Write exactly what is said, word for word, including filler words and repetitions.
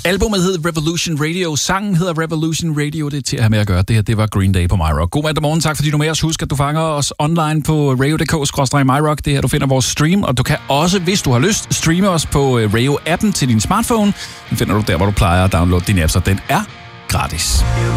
Albummet hed Revolution Radio. Sangen hedder Revolution Radio. Det er til at have med at gøre. Det her, det var Green Day på MyRock. God mandag morgen. Tak fordi du er med os. Husk, at du fanger os online på radio punktum d k skråstreg myrock. Det er her, du finder vores stream. Og du kan også, hvis du har lyst, streame os på Radio-appen til din smartphone. Den finder du der, hvor du plejer at downloade din app, så den er gratis.